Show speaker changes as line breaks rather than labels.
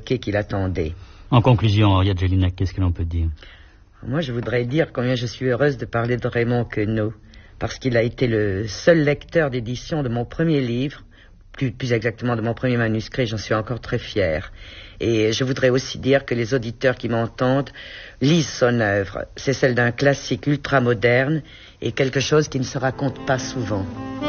bouquet qui l'attendait.
En conclusion, Henriette Gélinas, qu'est-ce que l'on peut dire?
Moi, je voudrais dire combien je suis heureuse de parler de Raymond Queneau, parce qu'il a été le seul lecteur d'édition de mon premier livre, plus exactement de mon premier manuscrit, j'en suis encore très fière. Et je voudrais aussi dire que les auditeurs qui m'entendent lisent son œuvre. C'est celle d'un classique ultramoderne et quelque chose qui ne se raconte pas souvent.